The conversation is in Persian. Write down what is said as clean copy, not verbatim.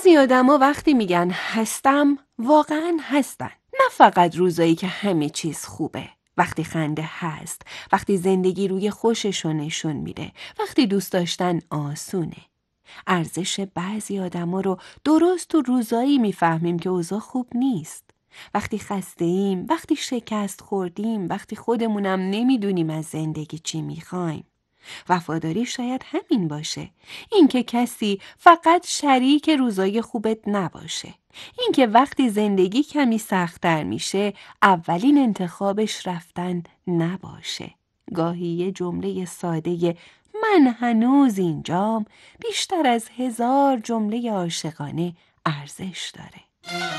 بعضی آدما وقتی میگن هستم واقعا هستن، نه فقط روزایی که همه چیز خوبه. وقتی خنده هست، وقتی زندگی روی خوششو نشون میده، وقتی دوست داشتن آسونه. ارزش بعضی آدما رو درست تو روزایی میفهمیم که اوضاع خوب نیست. وقتی خسته ایم، وقتی شکست خوردیم، وقتی خودمونم نمیدونیم از زندگی چی میخوایم. وفاداری شاید همین باشه، اینکه کسی فقط شریک روزای خوبت نباشه، اینکه وقتی زندگی کمی سخت‌تر میشه اولین انتخابش رفتن نباشه. گاهی یه جمله ساده من هنوز اینجام بیشتر از 1000 جمله عاشقانه ارزش داره.